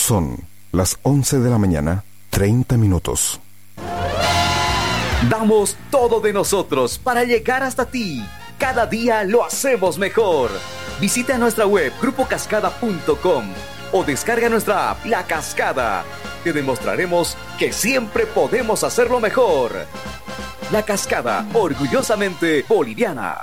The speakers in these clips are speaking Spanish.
Son las 11 de la mañana, 30 minutos. Damos todo de nosotros para llegar hasta ti. Cada día lo hacemos mejor. Visita nuestra web grupocascada.com o descarga nuestra app La Cascada. Te demostraremos que siempre podemos hacerlo mejor. La Cascada, orgullosamente boliviana.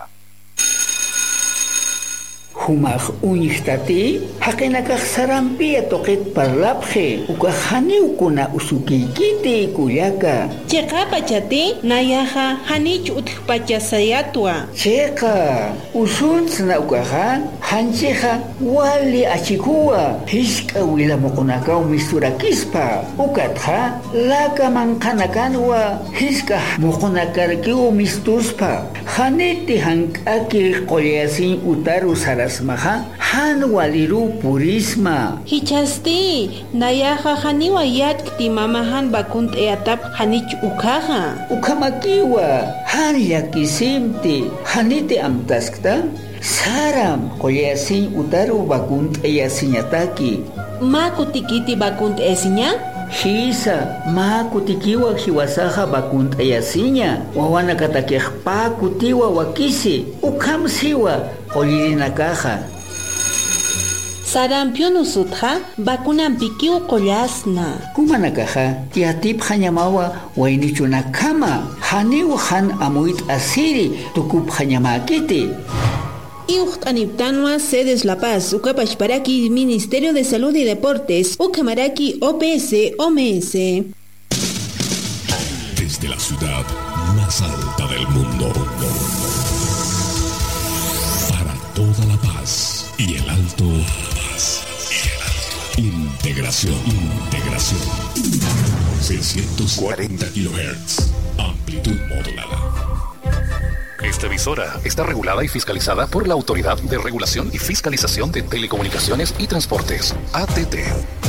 Humaj uñihtati, hakenakaj sarampia toket parlapje, ukajaniukuna usukiykiti kuyaka. Cheka pachati, nayaja hanich utpachasayatwa. Cheka, usuntsna ukaja, hancheja wali achikua, hishka wilamokunakaw misturakispa, ukatja, laka mankanakanwa, hishka mokunakarkiw mistuspa, haniti hankaki qoyasin utaru saras maha han waliru purisma hichasti nayaja haniwa yatkti mamahan bakunt eatap hanich ukaja ukamakiwa han yakisimti hanite amtaskta saram qoyasin utaru bakunt eyasiñataki makutikiti bakunt esiña Hisa, ma kutikiwa hiwasaha bakunt ayasinya, wawana katakeh pa kutiwa wakisi, ukamsiwa, oyirinakaha. Sarampionu sutha, bakunan pikiu kolasna. Kumanakaha, tiatip hanyamawa, wainichunakama, haniu han amuit asiri, tukup hanyamakiti. Iuhtaniptanwa Sedes La Paz, Ucapachparaki, Ministerio de Salud y Deportes, Ucamaraki, OPS, OMS. Desde la ciudad más alta del mundo, para toda La Paz y el Alto, integración, 640 kHz, amplitud modulada. Esta emisora está regulada y fiscalizada por la Autoridad de Regulación y Fiscalización de Telecomunicaciones y Transportes, ATT.